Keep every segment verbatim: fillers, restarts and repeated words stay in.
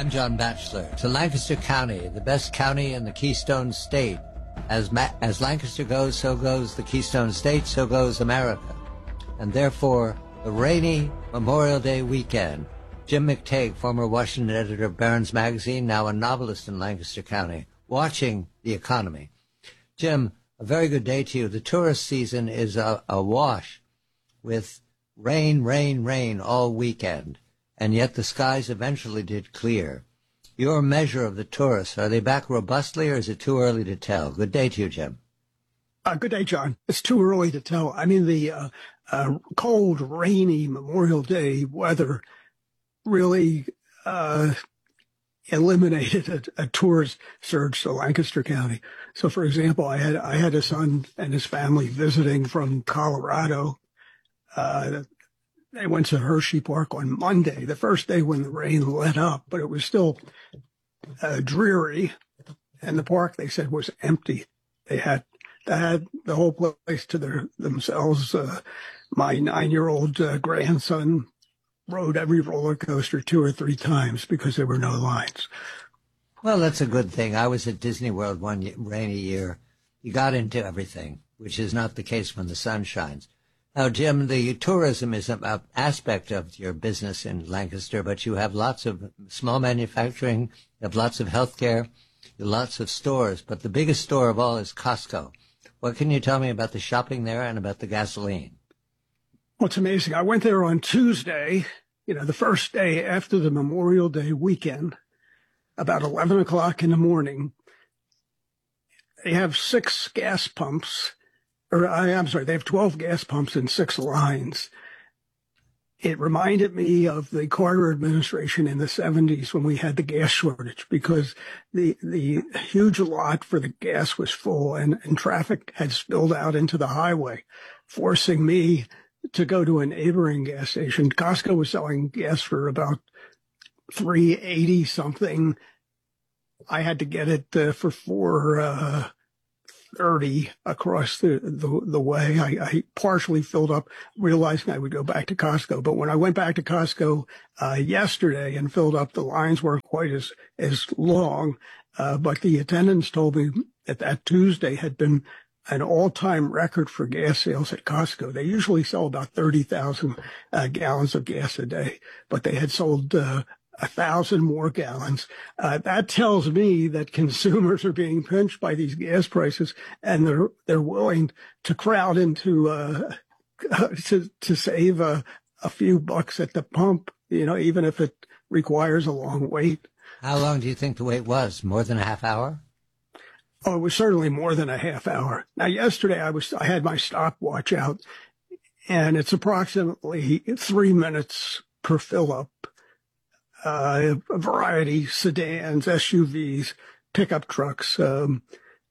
I'm John Batchelor. To Lancaster County, the best county in the Keystone State. As, Ma- as Lancaster goes, so goes the Keystone State, so goes America. And therefore, the rainy Memorial Day weekend. Jim McTague, former Washington editor of Barron's Magazine, now a novelist in Lancaster County, watching the economy. Jim, a very good day to you. The tourist season is a, a wash with rain, rain, rain all weekend. And yet the skies eventually did clear. Your measure of the tourists, are they back robustly or is it too early to tell? Good day to you, Jim. Uh, good day, John. It's too early to tell. I mean, the uh, uh, cold, rainy Memorial Day weather really uh, eliminated a, a tourist surge to Lancaster County. So, for example, I had I had a son and his family visiting from Colorado. Uh, They went to Hershey Park on Monday, the first day when the rain let up, but it was still uh, dreary. And the park, they said, was empty. They had they had the whole place to their, themselves. Uh, my nine-year-old uh, grandson rode every roller coaster two or three times because there were no lines. Well, that's a good thing. I was at Disney World one rainy year. You got into everything, which is not the case when the sun shines. Now, Jim, the tourism is an aspect of your business in Lancaster, but you have lots of small manufacturing, you have lots of healthcare, you have lots of stores, but the biggest store of all is Costco. What can you tell me about the shopping there and about the gasoline? Well, it's amazing. I went there on Tuesday, you know, the first day after the Memorial Day weekend, about eleven o'clock in the morning. They have six gas pumps. Or I, I'm sorry, they have twelve gas pumps and six lines. It reminded me of the Carter administration in the seventies when we had the gas shortage because the the huge lot for the gas was full and, and traffic had spilled out into the highway, forcing me to go to a neighboring gas station. Costco was selling gas for about three eighty something. I had to get it uh, for four uh thirty across the, the, the way. I, I partially filled up, realizing I would go back to Costco. But when I went back to Costco uh, yesterday and filled up, the lines weren't quite as, as long. Uh, but the attendants told me that that Tuesday had been an all-time record for gas sales at Costco. They usually sell about thirty thousand uh, gallons of gas a day, but they had sold uh, a thousand more gallons. Uh, that tells me that consumers are being pinched by these gas prices, and they're they're willing to crowd into uh, to to save a, a few bucks at the pump. You know, even if it requires a long wait. How long do you think the wait was? More than a half hour? Oh, it was certainly more than a half hour. Now, yesterday I was I had my stopwatch out, and it's approximately three minutes per fill up. Uh, a variety, sedans, S U Vs, pickup trucks. Um,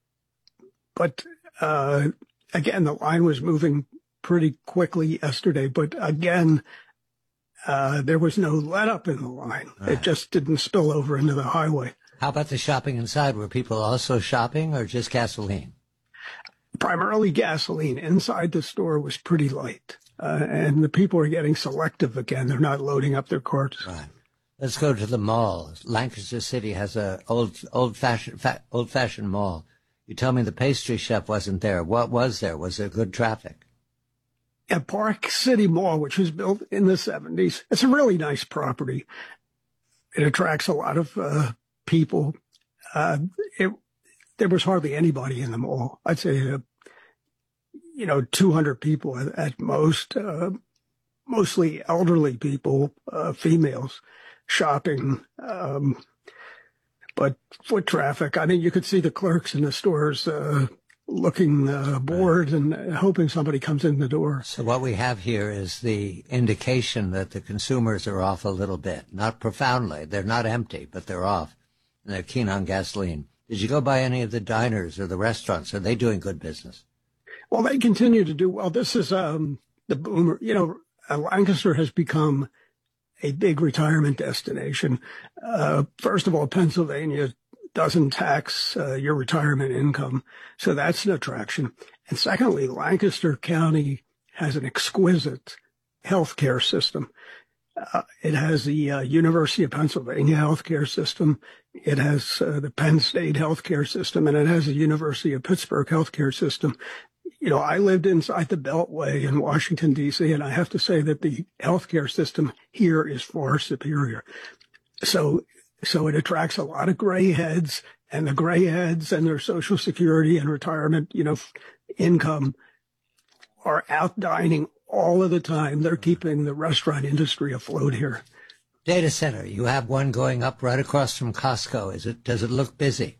but, uh, again, the line was moving pretty quickly yesterday, but again, uh, there was no let up in the line. Right. It just didn't spill over into the highway. How about the shopping inside? Were people also shopping or just gasoline? Primarily gasoline. Inside the store was pretty light. Uh, and the people are getting selective again. They're not loading up their carts. Right. Let's go to the mall. Lancaster City has a old, old-fashioned, fa- old-fashioned mall. You tell me the pastry chef wasn't there. What was there? Was there good traffic? At Park City Mall, which was built in the seventies, it's a really nice property. It attracts a lot of uh, people. Uh, it, there was hardly anybody in the mall. I'd say, uh, you know, two hundred people at, at most, uh, mostly elderly people, uh, females. Shopping, um, but foot traffic. I mean, you could see the clerks in the stores uh, looking uh, bored and hoping somebody comes in the door. So what we have here is the indication that the consumers are off a little bit, not profoundly. They're not empty, but they're off, and they're keen on gasoline. Did you go by any of the diners or the restaurants? Are they doing good business? Well, they continue to do well. This is um, the boomer. You know, uh, Lancaster has become a big retirement destination. Uh, first of all, Pennsylvania doesn't tax uh, your retirement income, so that's an attraction. And secondly, Lancaster County has an exquisite healthcare system. Uh, it has the uh, University of Pennsylvania healthcare system. It has uh, the Penn State healthcare system, and it has the University of Pittsburgh healthcare system. You know, I lived inside the Beltway in Washington, D C, and I have to say that the healthcare system here is far superior. So, so it attracts a lot of gray heads, and the gray heads and their Social Security and retirement, you know, income are out dining all of the time. They're keeping the restaurant industry afloat here. Data center, you have one going up right across from Costco. Is it? Does it look busy?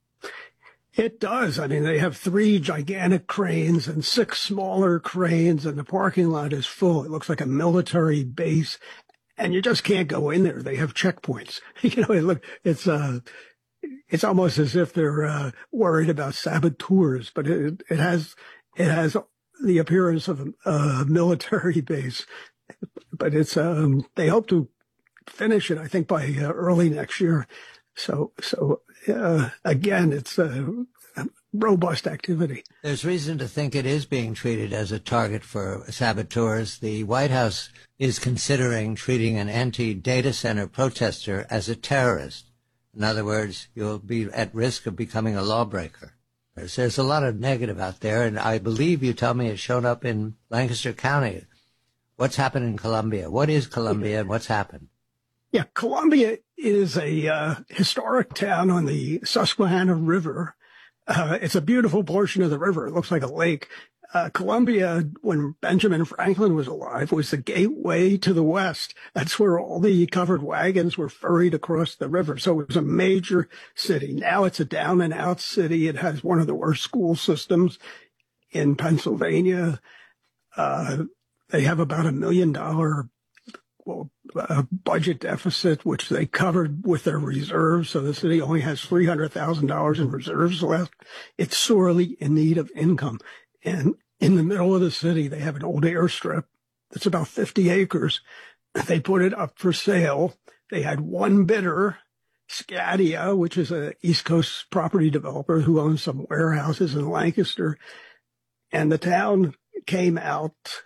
It does. I mean, they have three gigantic cranes and six smaller cranes, and the parking lot is full. It looks like a military base, and you just can't go in there. They have checkpoints. You know, it look, it's uh, it's almost as if they're uh, worried about saboteurs, but it it has it has the appearance of a military base. But it's um, they hope to finish it, I think, by uh, early next year. So, so uh, again, it's a, a robust activity. There's reason to think it is being treated as a target for saboteurs. The White House is considering treating an anti-data center protester as a terrorist. In other words, you'll be at risk of becoming a lawbreaker. There's, there's a lot of negative out there, and I believe you tell me it's shown up in Lancaster County. What's happened in Columbia? What is Columbia, and what's happened? Yeah, Columbia is a uh, historic town on the Susquehanna River. Uh, it's a beautiful portion of the river. It looks like a lake. Uh, Columbia, when Benjamin Franklin was alive, was the gateway to the West. That's where all the covered wagons were ferried across the river. So it was a major city. Now it's a down and out city. It has one of the worst school systems in Pennsylvania. Uh, they have about a million dollar well, a budget deficit, which they covered with their reserves. So the city only has three hundred thousand dollars in reserves left. It's sorely in need of income. And in the middle of the city, they have an old airstrip that's about fifty acres. They put it up for sale. They had one bidder, Scadia, which is an East Coast property developer who owns some warehouses in Lancaster. And the town came out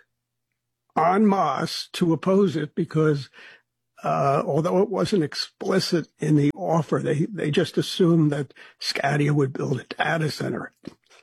en masse to oppose it because uh, although it wasn't explicit in the offer, they, they just assumed that Scadia would build a data center.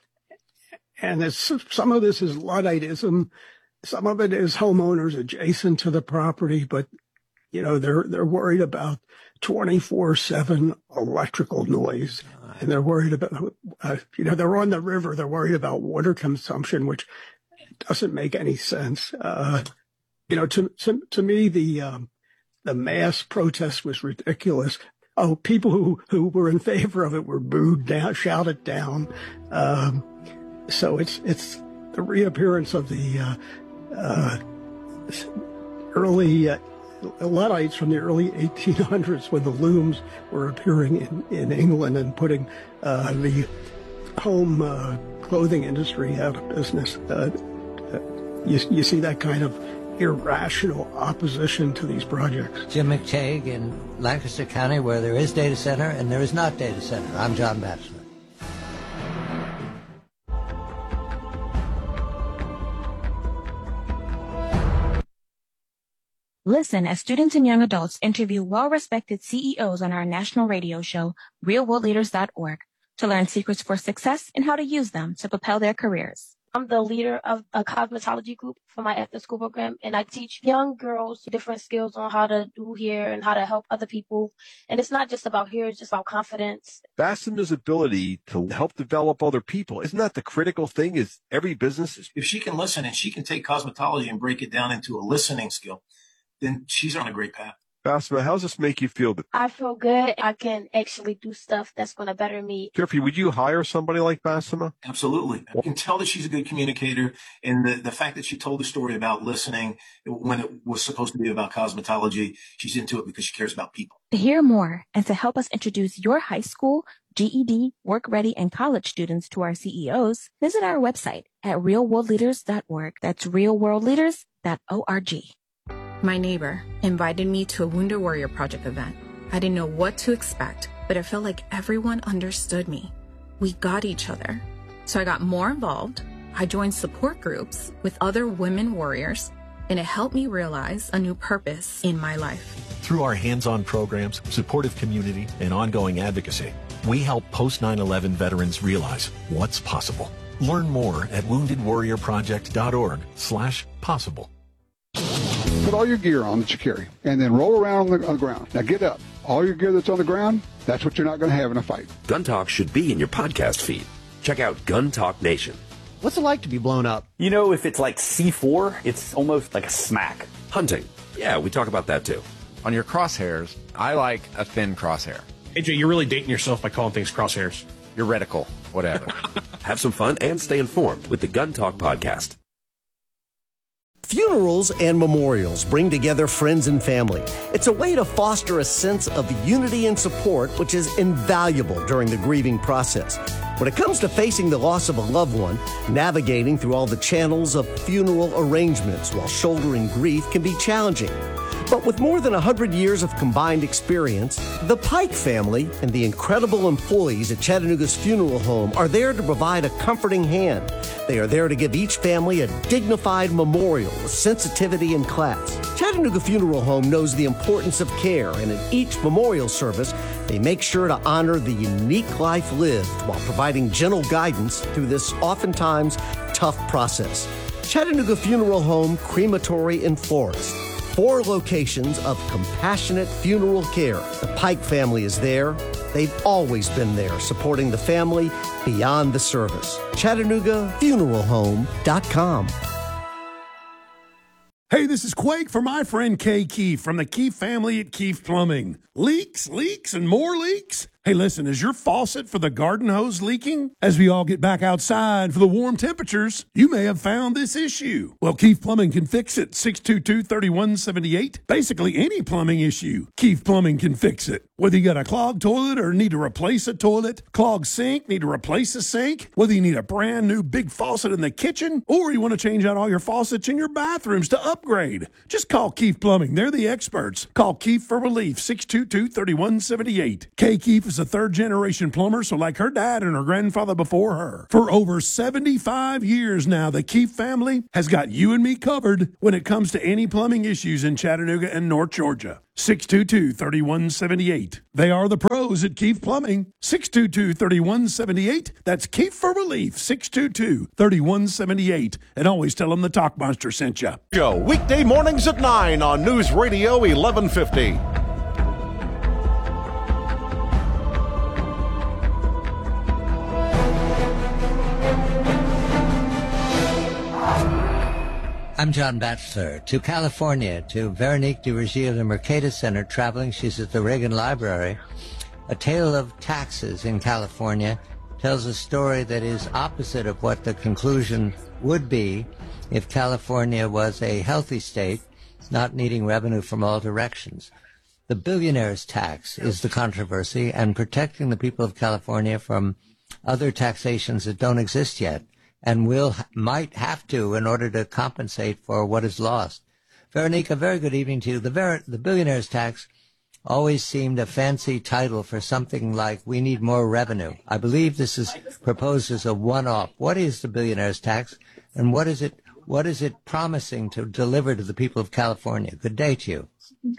And it's, some of this is Ludditism. Some of it is homeowners adjacent to the property, but, you know, they're, they're worried about twenty-four seven electrical noise. And they're worried about, uh, you know, they're on the river. They're worried about water consumption, which doesn't make any sense. Uh, you know, to, to, to me, the, um, the mass protest was ridiculous. Oh, people who, who were in favor of it were booed down, shouted down. Um, so it's, it's the reappearance of the, uh, uh, early, uh, Luddites from the early eighteen hundreds when the looms were appearing in, in England and putting, uh, the home, uh, clothing industry out of business. Uh, You, you see that kind of irrational opposition to these projects. Jim McTague in Lancaster County, where there is data center and there is not data center. I'm John Batchelor. Listen as students and young adults interview well-respected C E Os on our national radio show, real world leaders dot org, to learn secrets for success and how to use them to propel their careers. I'm the leader of a cosmetology group for my after-school program, and I teach young girls different skills on how to do hair and how to help other people. And it's not just about hair, it's just about confidence. Bassema's ability to help develop other people, isn't that the critical thing? Is every business is... If she can listen and she can take cosmetology and break it down into a listening skill, then she's on a great path. Bassema, how does this make you feel? I feel good. I can actually do stuff that's going to better me. Jeffrey, would you hire somebody like Bassema? Absolutely. I can tell that she's a good communicator. And the, the fact that she told the story about listening when it was supposed to be about cosmetology, she's into it because she cares about people. To hear more and to help us introduce your high school, G E D, work ready, and college students to our C E Os, visit our website at real world leaders dot org. That's real world leaders dot org. My neighbor invited me to a Wounded Warrior Project event. I didn't know what to expect, but it felt like everyone understood me. We got each other. So I got more involved. I joined support groups with other women warriors, and it helped me realize a new purpose in my life. Through our hands-on programs, supportive community, and ongoing advocacy, we help post nine eleven veterans realize what's possible. Learn more at woundedwarriorproject.org slash possible. Put all your gear on that you carry, and then roll around on the, on the ground. Now get up. All your gear that's on the ground, that's what you're not going to have in a fight. Gun Talk should be in your podcast feed. Check out Gun Talk Nation. What's it like to be blown up? You know, if it's like C four, it's almost like a smack. Hunting. Yeah, we talk about that too. On your crosshairs, I like a thin crosshair. A J, you're really dating yourself by calling things crosshairs. Your reticle, whatever. Have some fun and stay informed with the Gun Talk podcast. Funerals and memorials bring together friends and family. It's a way to foster a sense of unity and support, which is invaluable during the grieving process. When it comes to facing the loss of a loved one, navigating through all the channels of funeral arrangements while shouldering grief can be challenging. But with more than one hundred years of combined experience, the Pike family and the incredible employees at Chattanooga's funeral home are there to provide a comforting hand. They are there to give each family a dignified memorial with sensitivity and class. Chattanooga Funeral Home knows the importance of care, and at each memorial service, they make sure to honor the unique life lived while providing gentle guidance through this oftentimes tough process. Chattanooga Funeral Home, Crematory and Florist. Four locations of compassionate funeral care. The Pike family is there. They've always been there, supporting the family beyond the service. Chattanooga Funeral Home dot com. Hey, this is Quake for my friend Kay Keefe from the Keefe family at Keefe Plumbing. Leaks, leaks, and more leaks? Hey, listen, is your faucet for the garden hose leaking? As we all get back outside for the warm temperatures, you may have found this issue. Well, Keefe Plumbing can fix it. six two two, three one seven eight. Basically, any plumbing issue, Keefe Plumbing can fix it. Whether you got a clogged toilet or need to replace a toilet, clogged sink, need to replace a sink, whether you need a brand new big faucet in the kitchen, or you want to change out all your faucets in your bathrooms to upgrade, just call Keefe Plumbing. They're the experts. Call Keefe for relief, six two two, three one seven eight. Kay Keefe is a third-generation plumber, so like her dad and her grandfather before her. For over seventy-five years now, the Keefe family has got you and me covered when it comes to any plumbing issues in Chattanooga and North Georgia. six two two, three one seven eight. They are the pros at Keefe Plumbing. six two two, three one seven eight. That's Keefe for relief, six two two, three one seven eight. And always tell them the Talkmonster sent you. Joe, weekday mornings at nine on News Radio eleven fifty. I'm John Batchelor. To California, to Veronique de Regia of the Mercatus Center traveling. She's at the Reagan Library. A Tale of Taxes in California tells a story that is opposite of what the conclusion would be if California was a healthy state, not needing revenue from all directions. The billionaire's tax is the controversy, and protecting the people of California from other taxations that don't exist yet, and will might have to in order to compensate for what is lost. Veronique, a very good evening to you. The, ver- the billionaire's tax always seemed a fancy title for something like "we need more revenue." I believe this is proposed as a one-off. What is the billionaire's tax, and what is it? What is it promising to deliver to the people of California? Good day to you.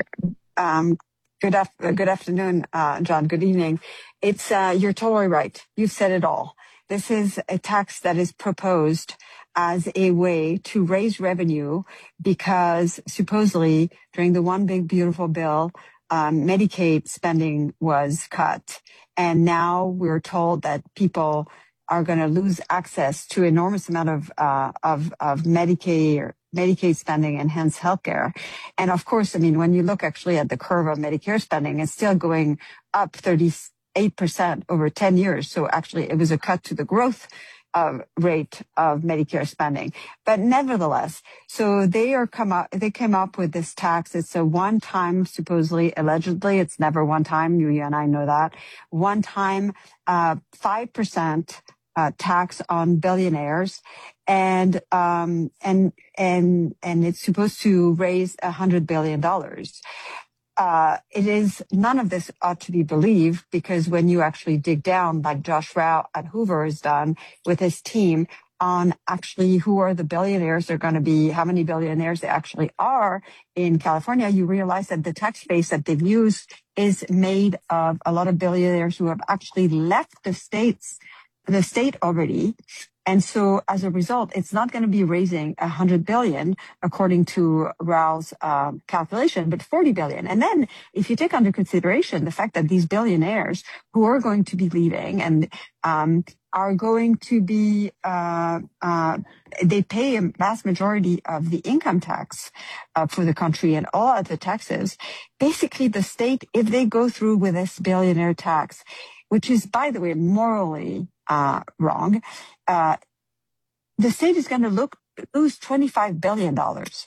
Um, good, af- good afternoon, uh, John. Good evening. It's uh, you're totally right. You've said it all. This is a tax that is proposed as a way to raise revenue because supposedly during the One Big Beautiful Bill, um, Medicaid spending was cut. And now we're told that people are going to lose access to enormous amount of, uh, of, of Medicaid or Medicaid spending and hence healthcare. And of course, I mean, when you look actually at the curve of Medicare spending, it's still going up thirty-eight percent over ten years. So actually it was a cut to the growth uh, rate of Medicare spending. But nevertheless, so they are come up, they came up with this tax. It's a one time, supposedly, allegedly, it's never one time. You, you and I know that. One time, uh, five percent uh, tax on billionaires. And, um, and, and, and it's supposed to raise a hundred billion dollars. Uh, it is, none of this ought to be believed because when you actually dig down, like Josh Rao at Hoover has done with his team, on actually who are the billionaires they're going to be, how many billionaires there actually are in California, you realize that the tax base that they've used is made of a lot of billionaires who have actually left the states, the state already. And so as a result, it's not going to be raising one hundred billion, according to Raoul's uh, calculation, but forty billion. And then if you take under consideration the fact that these billionaires who are going to be leaving and um, are going to be, uh, uh, they pay a vast majority of the income tax uh, for the country and all other taxes. Basically, the state, if they go through with this billionaire tax, which is, by the way, morally uh, wrong, uh, the state is going to look lose twenty-five billion dollars.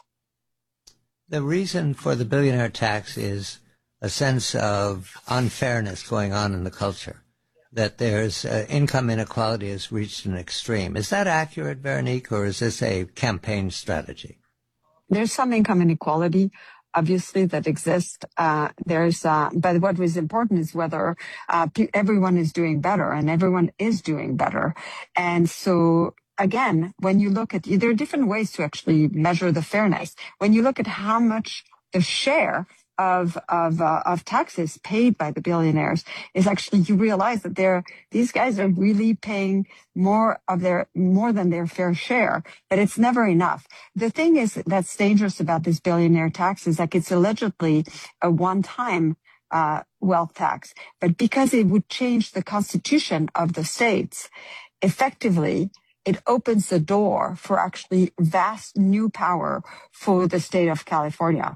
The reason for the billionaire tax is a sense of unfairness going on in the culture, that there's uh, income inequality has reached an extreme. Is that accurate, Veronique, or is this a campaign strategy? There's some income inequality, obviously, that exists. Uh, there's, uh, but what was important is whether uh, pe- everyone is doing better, and everyone is doing better. And so, again, when you look at, there are different ways to actually measure the fairness. When you look at how much the share of of uh, of taxes paid by the billionaires is actually, you realize that they're these guys are really paying more of their more than their fair share, but it's never enough. The thing is that's dangerous about this billionaire tax is like it's allegedly a one-time uh wealth tax, but because it would change the constitution of the states, effectively it opens the door for actually vast new power for the state of California.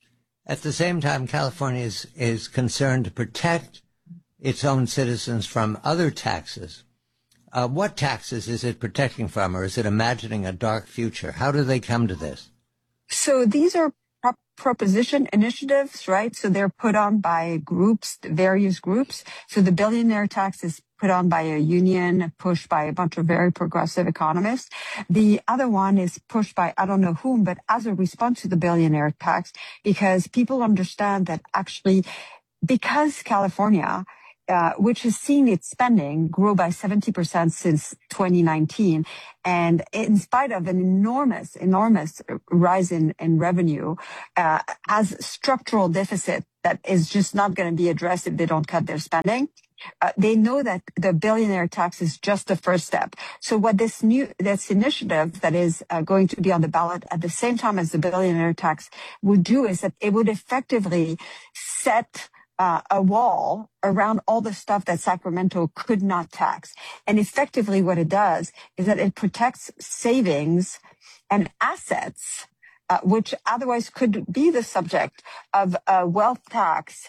At the same time, California is, is concerned to protect its own citizens from other taxes. Uh, what taxes is it protecting from, or is it imagining a dark future? How do they come to this? So these are pro- proposition initiatives, right? So they're put on by groups, various groups. So the billionaire tax is put on by a union, pushed by a bunch of very progressive economists. The other one is pushed by I don't know whom, but as a response to the billionaire tax, because people understand that actually, because California, uh, which has seen its spending grow by seventy percent since twenty nineteen, and in spite of an enormous, enormous rise in, in revenue, uh, has structural deficit that is just not going to be addressed if they don't cut their spending. Uh, they know that the billionaire tax is just the first step. So what this new, this initiative that is uh, going to be on the ballot at the same time as the billionaire tax would do is that it would effectively set uh, a wall around all the stuff that Sacramento could not tax. And effectively what it does is that it protects savings and assets, uh, which otherwise could be the subject of a wealth tax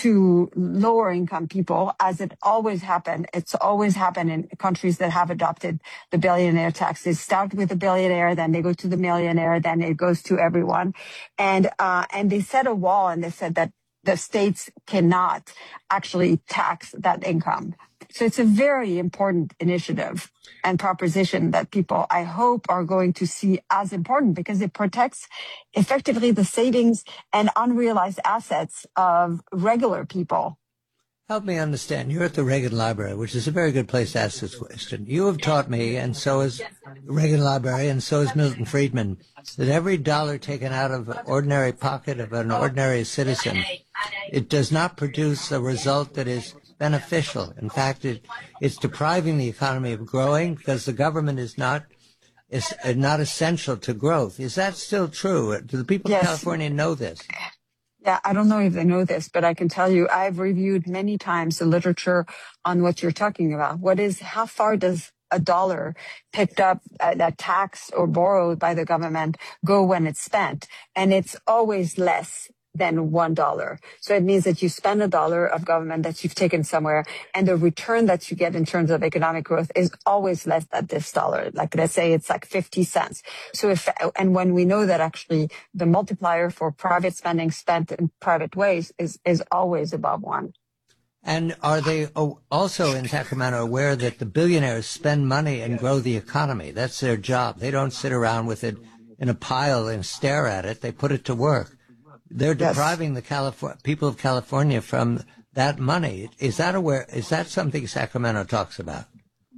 to lower income people, as it always happened. It's always happened in countries that have adopted the billionaire tax. They start with the billionaire, then they go to the millionaire, then it goes to everyone. And, uh, and they set a wall and they said that the states cannot actually tax that income. So it's a very important initiative and proposition that people, I hope, are going to see as important because it protects effectively the savings and unrealized assets of regular people. Help me understand. You're at the Reagan Library, which is a very good place to ask this question. You have taught me, and so has the Reagan Library, and so has Milton Friedman, that every dollar taken out of an ordinary pocket of an ordinary citizen, it does not produce a result that is beneficial. In fact, it, it's depriving the economy of growing because the government is not is not essential to growth. Is that still true? Do the people Yes. of California know this? Yeah, I don't know if they know this, but I can tell you I've reviewed many times the literature on what you're talking about. What is, how far does a dollar picked up, uh, that taxed or borrowed by the government go when it's spent? And it's always less than one dollar. So it means that you spend a dollar of government that you've taken somewhere, and the return that you get in terms of economic growth is always less than this dollar. Like, let's say it's like fifty cents. So if, and when we know that actually the multiplier for private spending spent in private ways is, is always above one. And are they also in Sacramento aware that the billionaires spend money and grow the economy? That's their job. They don't sit around with it in a pile and stare at it. They put it to work. They're depriving yes. the California, people of California from that money. Is that aware? Is that something Sacramento talks about?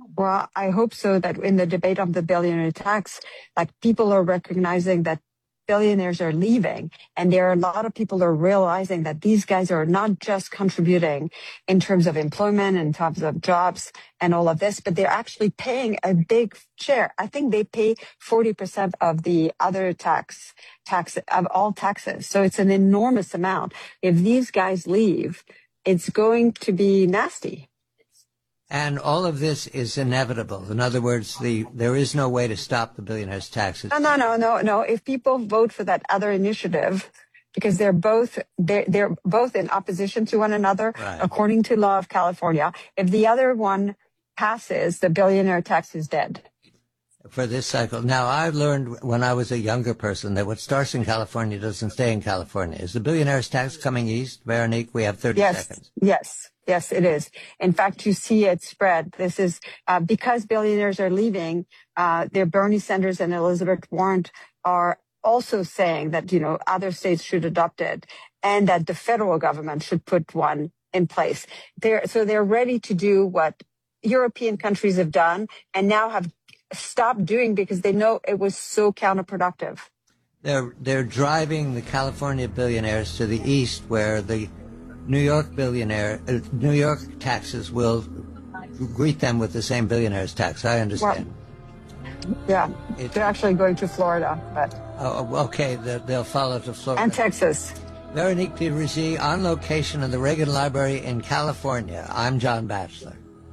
Well, I hope so that in the debate on the billionaire tax, like people are recognizing that billionaires are leaving. And there are a lot of people who are realizing that these guys are not just contributing in terms of employment, in terms of jobs and all of this, but they're actually paying a big share. I think they pay forty percent of the other tax, tax of all taxes. So it's an enormous amount. If these guys leave, it's going to be nasty. And all of this is inevitable. In other words, the there is no way to stop the billionaires' taxes. No, no, no, no, no. If people vote for that other initiative, because they're both they're, they're both in opposition to one another, Right. according to law of California, if the other one passes, the billionaire tax is dead. For this cycle. Now, I learned when I was a younger person that what starts in California doesn't stay in California. Is the billionaires' tax coming east? Veronique, we have thirty Yes, seconds. yes. Yes, it is. In fact, you see it spread. This is uh, because billionaires are leaving. Uh, their Bernie Sanders and Elizabeth Warren are also saying that, you know, other states should adopt it and that the federal government should put one in place. They're, so they're ready to do what European countries have done and now have stopped doing because they know it was so counterproductive. They're they're driving the California billionaires to the east, where the New York billionaire, uh, New York taxes will greet them with the same billionaires tax. I understand. Well, yeah, it, they're actually going to Florida, but oh, okay, they'll follow to Florida and Texas. Veronique Piverzi on location in the Reagan Library in California. I'm John Batchelor.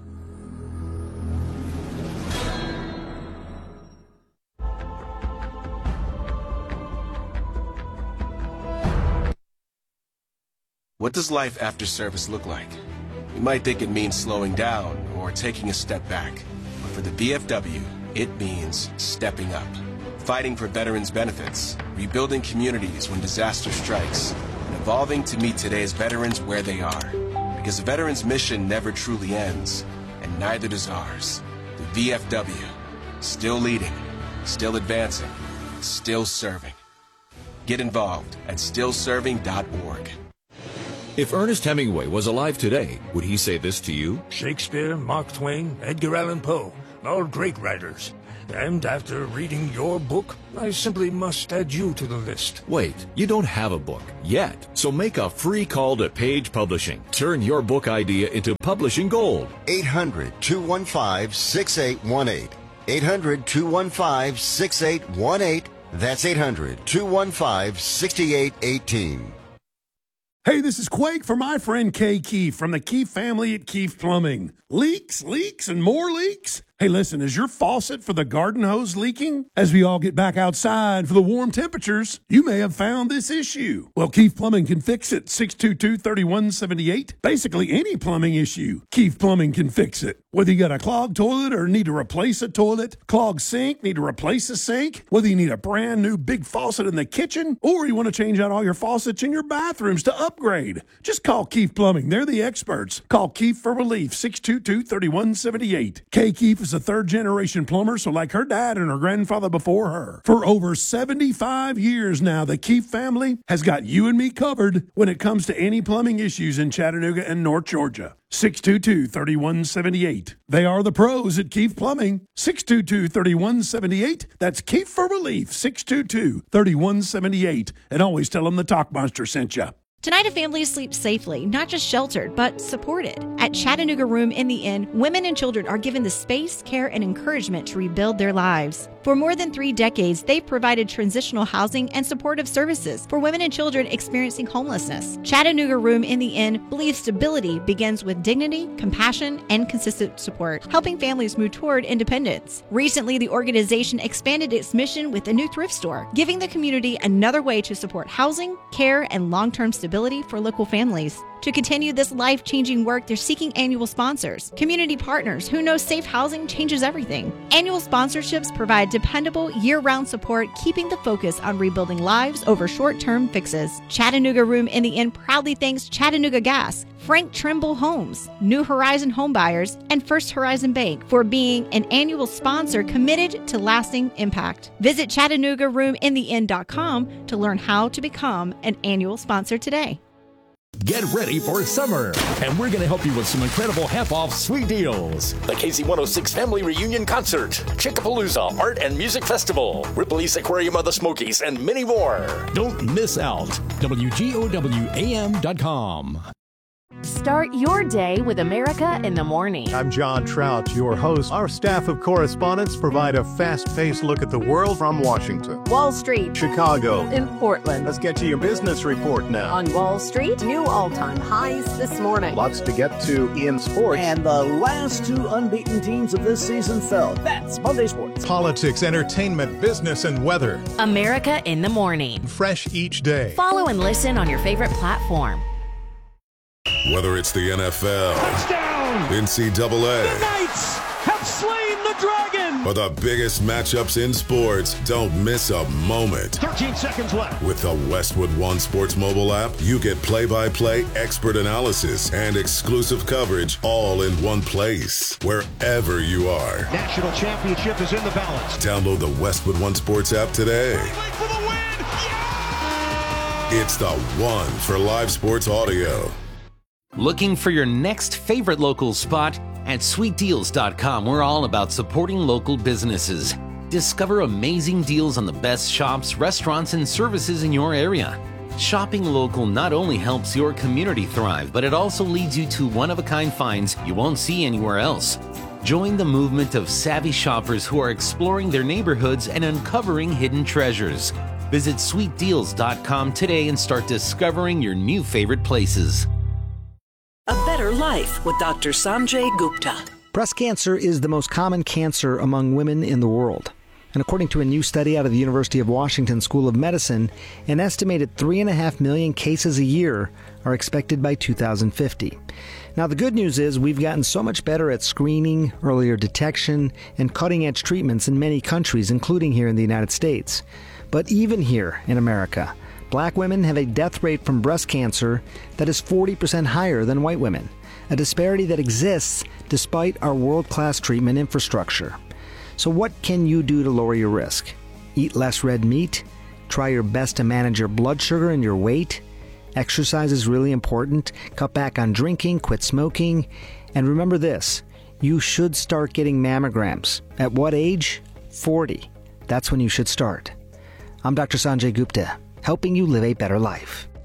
What does life after service look like? You might think it means slowing down or taking a step back. But for the V F W, it means stepping up. Fighting for veterans' benefits, rebuilding communities when disaster strikes, and evolving to meet today's veterans where they are. Because the veterans' mission never truly ends, and neither does ours. The V F W, still leading, still advancing, still serving. Get involved at still serving dot org. If Ernest Hemingway was alive today, would he say this to you? Shakespeare, Mark Twain, Edgar Allan Poe, all great writers. And after reading your book, I simply must add you to the list. Wait, you don't have a book yet. So make a free call to Page Publishing. Turn your book idea into publishing gold. eight hundred, two one five, six eight one eight. eight hundred, two one five, six eight one eight. That's eight hundred, two one five, six eight one eight. Hey, this is Quake for my friend Kay Keefe from the Keefe family at Keefe Plumbing. Leaks, leaks, and more leaks? Hey, listen, is your faucet for the garden hose leaking? As we all get back outside for the warm temperatures, you may have found this issue. Well, Keefe Plumbing can fix it. six two two, three one seven eight. Basically, any plumbing issue, Keefe Plumbing can fix it. Whether you got a clogged toilet or need to replace a toilet, clogged sink, need to replace a sink, whether you need a brand new big faucet in the kitchen, or you want to change out all your faucets in your bathrooms to upgrade, just call Keefe Plumbing. They're the experts. Call Keefe for relief, six two two, three one seven eight. Kay Keefe is a third-generation plumber, so like her dad and her grandfather before her. For over seventy-five years now, the Keefe family has got you and me covered when it comes to any plumbing issues in Chattanooga and North Georgia. six two two, three one seven eight. They are the pros at Keefe Plumbing. six two two, three one seven eight. That's Keefe for relief, six two two, three one seven eight. And always tell them the Talk Monster sent you. Tonight, a family sleeps safely, not just sheltered, but supported. At Chattanooga Room in the Inn, women and children are given the space, care, and encouragement to rebuild their lives. For more than three decades, they've provided transitional housing and supportive services for women and children experiencing homelessness. Chattanooga Room in the Inn believes stability begins with dignity, compassion, and consistent support, helping families move toward independence. Recently, the organization expanded its mission with a new thrift store, giving the community another way to support housing, care, and long-term stability for local families. To continue this life-changing work, they're seeking annual sponsors, community partners who know safe housing changes everything. Annual sponsorships provide dependable, year-round support, keeping the focus on rebuilding lives over short-term fixes. Chattanooga Room in the Inn proudly thanks Chattanooga Gas, Frank Trimble Homes, New Horizon Homebuyers, and First Horizon Bank for being an annual sponsor committed to lasting impact. Visit Chattanooga Room in the Inn dot com to learn how to become an annual sponsor today. Get ready for summer, and we're going to help you with some incredible half-off sweet deals. The K Z one oh six Family Reunion Concert, Chickapalooza Art and Music Festival, Ripley's Aquarium of the Smokies, and many more. Don't miss out. W G O W A M dot com. Start your day with America in the Morning. I'm John Trout, your host. Our staff of correspondents provide a fast-paced look at the world from Washington, Wall Street, Chicago, in Portland. Let's get to your business report now. On Wall Street, new all-time highs this morning. Lots to get to in sports. And the last two unbeaten teams of this season fell. That's Monday Sports. Politics, entertainment, business, and weather. America in the Morning. Fresh each day. Follow and listen on your favorite platform. Whether it's the N F L, touchdown, N C double A, the Knights have slain the dragon, or the biggest matchups in sports, don't miss a moment. thirteen seconds left. With the Westwood One Sports mobile app, you get play-by-play expert analysis and exclusive coverage all in one place, wherever you are. National championship is in the balance. Download the Westwood One Sports app today. For the win. Yeah! It's the one for live sports audio. Looking for your next favorite local spot? At sweet deals dot com, we're all about supporting local businesses. Discover amazing deals on the best shops, restaurants, and services in your area. Shopping local not only helps your community thrive, but it also leads you to one-of-a-kind finds you won't see anywhere else. Join the movement of savvy shoppers who are exploring their neighborhoods and uncovering hidden treasures. Visit sweet deals dot com today and start discovering your new favorite places. A Better Life with Doctor Sanjay Gupta. Breast cancer is the most common cancer among women in the world. And according to a new study out of the University of Washington School of Medicine, an estimated three and a half million cases a year are expected by two thousand fifty. Now, the good news is we've gotten so much better at screening, earlier detection, and cutting-edge treatments in many countries, including here in the United States. But even here in America, Black women have a death rate from breast cancer that is forty percent higher than white women, a disparity that exists despite our world-class treatment infrastructure. So what can you do to lower your risk? Eat less red meat? Try your best to manage your blood sugar and your weight? Exercise is really important. Cut back on drinking, quit smoking. And remember this, you should start getting mammograms. At what age? forty. That's when you should start. I'm Doctor Sanjay Gupta, helping you live a better life.